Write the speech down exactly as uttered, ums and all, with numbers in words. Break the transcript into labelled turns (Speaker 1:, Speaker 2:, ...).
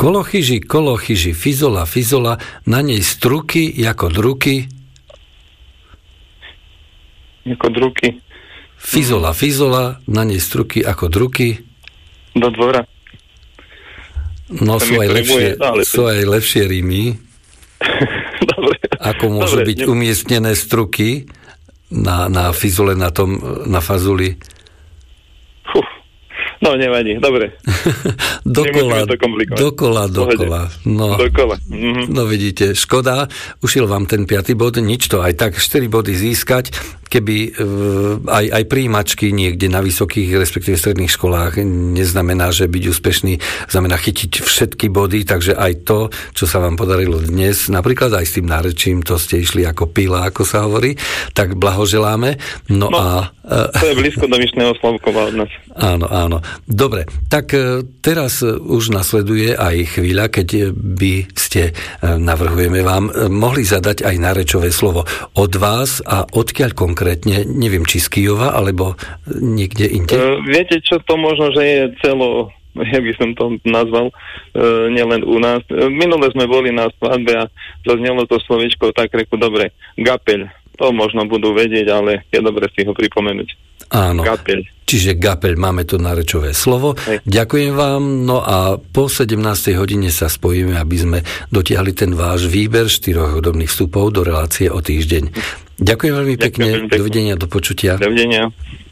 Speaker 1: Kolochyži, kolochyži, fizola, fizola, na nej struky jako druky.
Speaker 2: Jako druky.
Speaker 1: Fizola, fizola, na nej struky ako druky.
Speaker 2: Do dvora.
Speaker 1: No sú aj, lepšie, sú aj lepšie rímy.
Speaker 2: Dobre.
Speaker 1: Ako môžu Dobre, byť ne... umiestnené struky na, na fizole, na tom, na fazuli.
Speaker 2: Uf. No, nevadí, dobre.
Speaker 1: dokola, dokola, dokola. No,
Speaker 2: dokola. Mhm.
Speaker 1: No vidíte, škoda, ušiel vám ten piatý bod, nič to, aj tak štyri body získať, keby aj, aj prijímačky niekde na vysokých, respektíve stredných školách neznamená, že byť úspešný znamená chytiť všetky body, takže aj to, čo sa vám podarilo dnes, napríklad aj s tým nárečím, to ste išli ako pila, ako sa hovorí, tak blahoželáme. No, no a...
Speaker 2: To je blízko do Vyšného Slavkova od nás.
Speaker 1: Áno, áno. Dobre, tak teraz už nasleduje aj chvíľa, keď by ste, navrhujeme vám, mohli zadať aj nárečové slovo od vás a odkiaľ konkrétne, neviem, či z Kyjova, alebo niekde inde? Uh,
Speaker 2: viete, čo to možno, že je celo, ja by som to nazval, uh, nielen u nás. Minule sme boli na svadbe a zaznelo to slovičko, tak reku, dobre, gapeľ. To možno budú vedieť, ale je dobre si ho pripomenúť.
Speaker 1: Áno.
Speaker 2: Gapeľ.
Speaker 1: Čiže gapeľ, máme to nárečové slovo. Hej. Ďakujem vám, no a po sedemnástej hodine sa spojíme, aby sme dotiahli ten váš výber štyroch hudobných vstupov do relácie o týždeň. Ďakujem veľmi pekne, pekne. Dovidenia, do počutia.
Speaker 2: Dovidenia.